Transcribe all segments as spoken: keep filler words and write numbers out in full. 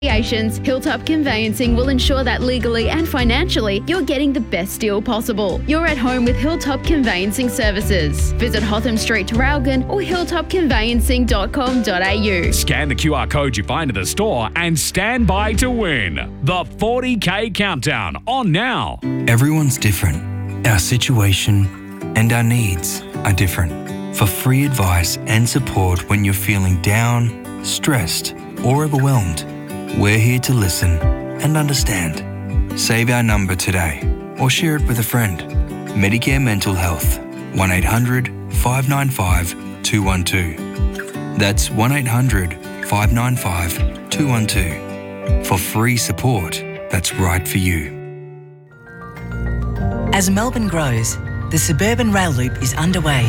Hilltop Conveyancing will ensure that legally and financially you're getting the best deal possible. You're at home with Hilltop Conveyancing Services. Visit Hotham Street, Traralgon or hilltop conveyancing dot com dot a u. Scan the Q R code you find at the store and stand by to win. The forty K Countdown on now. Everyone's different. Our situation and our needs are different. For free advice and support when you're feeling down, stressed or overwhelmed, we're here to listen and understand. Save our number today or share it with a friend. Medicare Mental Health, one eight hundred five nine five two one two. That's one eight hundred five nine five two one two. For free support that's right for you. As Melbourne grows, the Suburban Rail Loop is underway,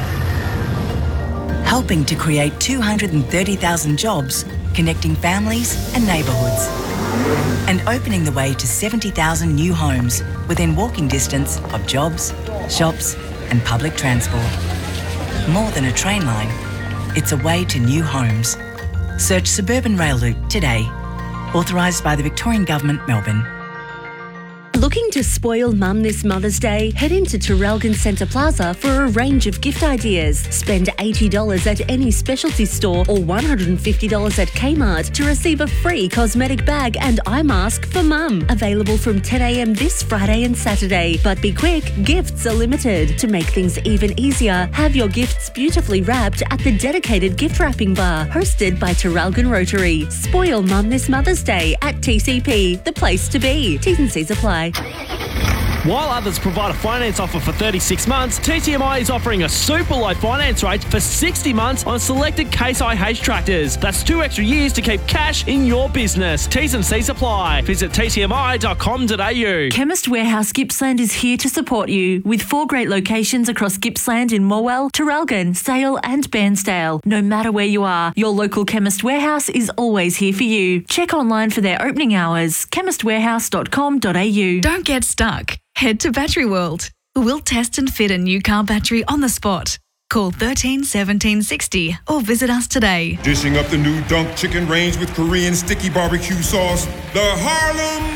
helping to create two hundred thirty thousand jobs, connecting families and neighbourhoods, and opening the way to seventy thousand new homes within walking distance of jobs, shops and public transport. More than a train line, it's a way to new homes. Search Suburban Rail Loop today. Authorised by the Victorian Government, Melbourne. Looking to spoil mum this Mother's Day? Head into Traralgon Centre Plaza for a range of gift ideas. Spend eighty dollars at any specialty store or one hundred fifty dollars at Kmart to receive a free cosmetic bag and eye mask for mum. Available from ten a m this Friday and Saturday. But be quick, gifts are limited. To make things even easier, have your gifts beautifully wrapped at the dedicated gift wrapping bar, hosted by Traralgon Rotary. Spoil mum this Mother's Day at T C P, the place to be. T's and C's apply. While others provide a finance offer for thirty-six months, T C M I is offering a super low finance rate for sixty months on selected Case I H tractors. That's two extra years to keep cash in your business. T's and C's apply. Visit t c m i dot com dot a u. Chemist Warehouse Gippsland is here to support you with four great locations across Gippsland in Morwell, Traralgon, Sale and Bairnsdale. No matter where you are, your local Chemist Warehouse is always here for you. Check online for their opening hours, chemist warehouse dot com dot a u. Don't get stuck. Head to Battery World. We'll test and fit a new car battery on the spot. Call thirteen seventeen sixty or visit us today. Dishing up the new Dunk Chicken range with Korean sticky barbecue sauce, the Harlem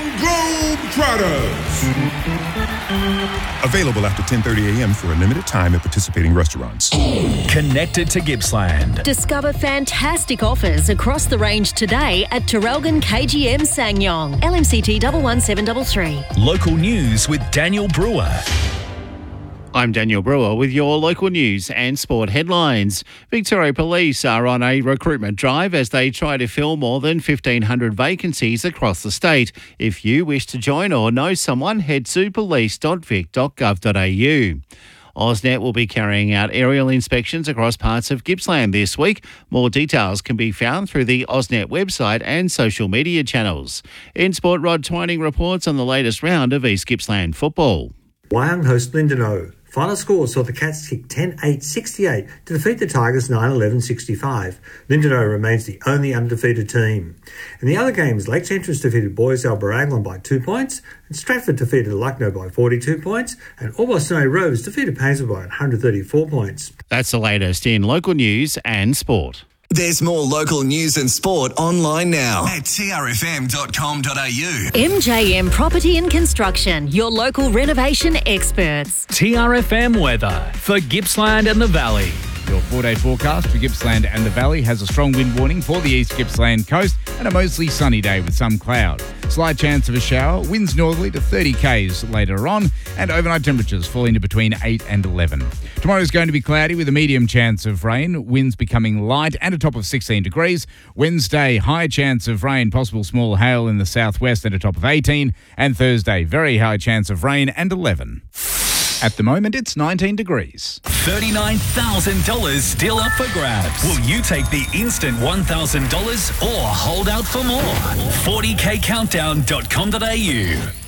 Globetrotters. Available after ten thirty a m for a limited time at participating restaurants. Connected to Gippsland. Discover fantastic offers across the range today at Traralgon K G M Ssangyong. L M C T one one seven three three. Local news with Daniel Brewer. I'm Daniel Brewer with your local news and sport headlines. Victoria Police are on a recruitment drive as they try to fill more than fifteen hundred vacancies across the state. If you wish to join or know someone, head to police dot vic dot gov dot a u. AusNet will be carrying out aerial inspections across parts of Gippsland this week. More details can be found through the AusNet website and social media channels. In sport, Rod Twining reports on the latest round of East Gippsland football. Wyong host Lindenau. Final score saw the Cats kick ten eight sixty-eight to defeat the Tigers nine eleven sixty-five. Lindenau remains the only undefeated team. In the other games, Lakes Entrance defeated Boysdale Baraglan by two points, and Stratford defeated Lucknow by forty-two points, and Albostone Rovers defeated Paisley by one hundred thirty-four points. That's the latest in local news and sport. There's more local news and sport online now at t r f m dot com dot a u. M J M Property and Construction, your local renovation experts. T R F M weather for Gippsland and the Valley. Your four-day forecast for Gippsland and the Valley has a strong wind warning for the East Gippsland coast and a mostly sunny day with some cloud. Slight chance of a shower, winds northerly to thirty k's later on, and overnight temperatures falling to between eight and eleven. Tomorrow is going to be cloudy with a medium chance of rain, winds becoming light and a top of sixteen degrees. Wednesday, high chance of rain, possible small hail in the southwest and a top of eighteen. And Thursday, very high chance of rain and eleven. At the moment, it's nineteen degrees. thirty-nine thousand dollars still up for grabs. Will you take the instant one thousand dollars or hold out for more? forty k countdown dot com dot a u.